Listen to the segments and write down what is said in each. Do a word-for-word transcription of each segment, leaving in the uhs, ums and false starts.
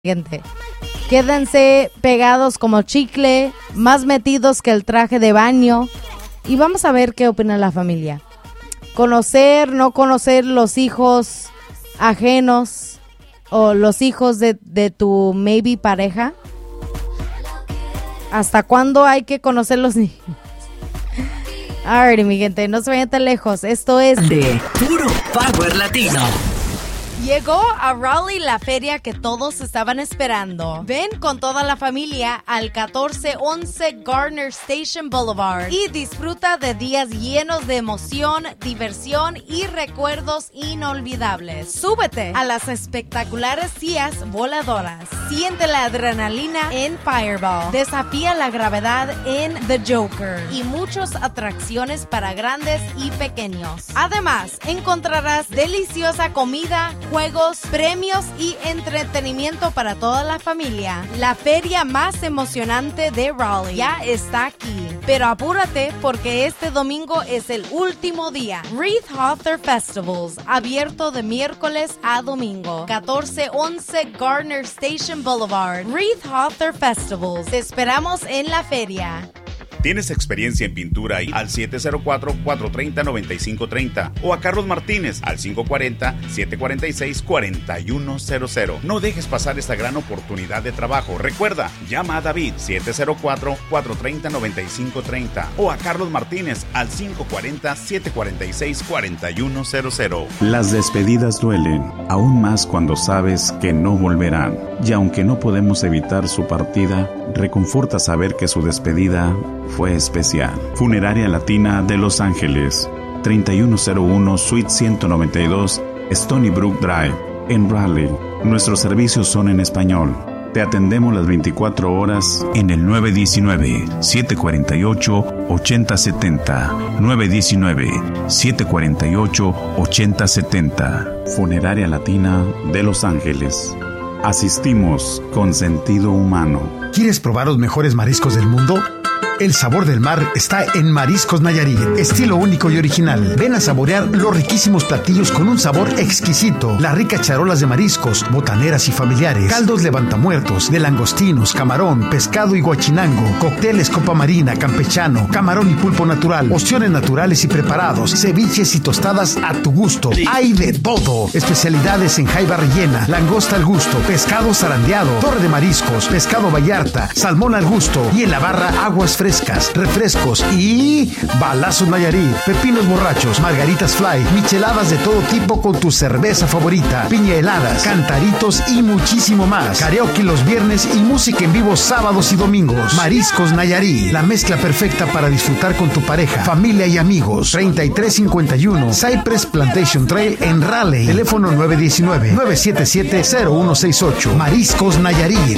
Gente, quédense pegados como chicle, más metidos que el traje de baño, y vamos a ver qué opina la familia. Conocer, no conocer los hijos ajenos o los hijos de, de tu maybe pareja. ¿Hasta cuándo hay que conocer los niños? Alright, mi gente, no se vayan tan lejos. Esto es de Puro Power Latino. Llegó a Raleigh la feria que todos estaban esperando. Ven con toda la familia al catorce once Gardner Station Boulevard y disfruta de días llenos de emoción, diversión y recuerdos inolvidables. Súbete a las espectaculares sillas voladoras. Siente la adrenalina en Fireball. Desafía la gravedad en The Joker y muchas atracciones para grandes y pequeños. Además, encontrarás deliciosa comida, juegos, premios y entretenimiento para toda la familia. La feria más emocionante de Raleigh ya está aquí. Pero apúrate porque este domingo es el último día. Reith Hawthorne Festivals, abierto de miércoles a domingo. catorce once Gardner Station Boulevard. Reith Hawthorne Festivals. Te esperamos en la feria. ¿Tienes experiencia en pintura? Y al siete cero cuatro, cuatro tres cero, nueve cinco tres cero o a Carlos Martínez al cinco cuatro cero, siete cuatro seis, cuatro uno cero cero. No dejes pasar esta gran oportunidad de trabajo. Recuerda, llama a David siete cero cuatro, cuatro tres cero, nueve cinco tres cero o a Carlos Martínez al cinco cuatro cero, siete cuatro seis, cuatro uno cero cero. Las despedidas duelen, aún más cuando sabes que no volverán. Y aunque no podemos evitar su partida, reconforta saber que su despedida fue especial. Funeraria Latina de Los Ángeles, treinta y uno cero uno Suite ciento noventa y dos Stony Brook Drive, en Raleigh. Nuestros servicios son en español. Te atendemos las veinticuatro horas en el nueve uno nueve, siete cuatro ocho, ocho cero siete cero. nueve uno nueve, siete cuatro ocho, ocho cero siete cero. Funeraria Latina de Los Ángeles. Asistimos con sentido humano. ¿Quieres probar los mejores mariscos del mundo? El sabor del mar está en Mariscos Nayarit, estilo único y original. Ven a saborear los riquísimos platillos con un sabor exquisito. Las ricas charolas de mariscos, botaneras y familiares, caldos levantamuertos, de langostinos, camarón, pescado y guachinango, cócteles copa marina, campechano, camarón y pulpo natural, opciones naturales y preparados, ceviches y tostadas a tu gusto. Hay de todo. Especialidades en jaiba rellena, langosta al gusto, pescado zarandeado, torre de mariscos, pescado vallarta, salmón al gusto y en la barra aguas frescas, refrescos y balazos Nayarit, pepinos borrachos, margaritas fly, micheladas de todo tipo con tu cerveza favorita, piña heladas, cantaritos y muchísimo más. Karaoke los viernes y música en vivo sábados y domingos. Mariscos Nayarit, la mezcla perfecta para disfrutar con tu pareja, familia y amigos. treinta y tres cincuenta y uno Cypress Plantation Trail en Raleigh. Teléfono nueve uno nueve, nueve siete siete, cero uno seis ocho. Mariscos Nayarit.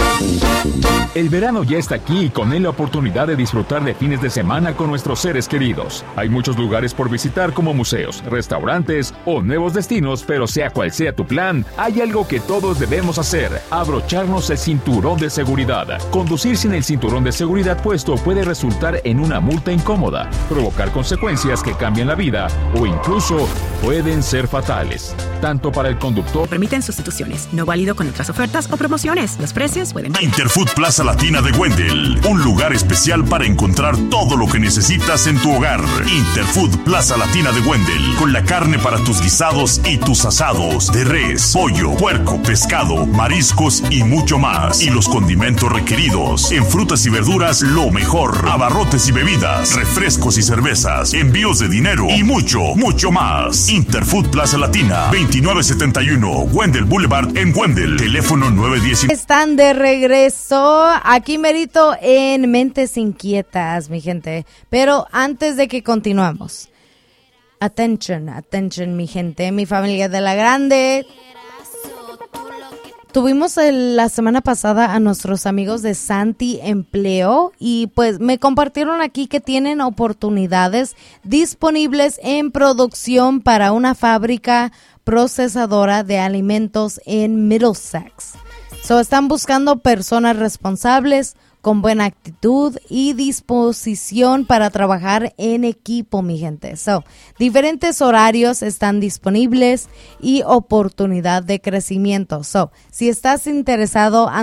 El verano ya está aquí y con él la oportunidad de disfrutar de fines de semana con nuestros seres queridos. Hay muchos lugares por visitar como museos, restaurantes o nuevos destinos, pero sea cual sea tu plan, hay algo que todos debemos hacer: abrocharnos el cinturón de seguridad. Conducir sin el cinturón de seguridad puesto puede resultar en una multa incómoda, provocar consecuencias que cambian la vida o incluso pueden ser fatales, tanto para el conductor. Permiten sustituciones, no válido con otras ofertas o promociones. Los precios pueden variar. Interfood Plaza Latina de Wendell, un lugar especial para encontrar todo lo que necesitas en tu hogar. Interfood Plaza Latina de Wendell, con la carne para tus guisados y tus asados de res, pollo, puerco, pescado, mariscos y mucho más. Y los condimentos requeridos. En frutas y verduras, lo mejor. Abarrotes y bebidas, refrescos y cervezas, envíos de dinero y mucho, mucho más. Interfood Plaza Latina, veintinueve setenta y uno Wendell Boulevard en Wendell. Teléfono nueve uno cero. Están de regreso aquí merito en Mentes Inquietas, mi gente. Pero antes de que continuamos, attention, attention, mi gente, mi familia de la grande. Tuvimos el, la semana pasada a nuestros amigos de Santi Empleo y pues me compartieron aquí que tienen oportunidades disponibles en producción para una fábrica procesadora de alimentos en Middlesex. So, están buscando personas responsables, con buena actitud y disposición para trabajar en equipo, mi gente. So, diferentes horarios están disponibles y oportunidad de crecimiento. So, si estás interesado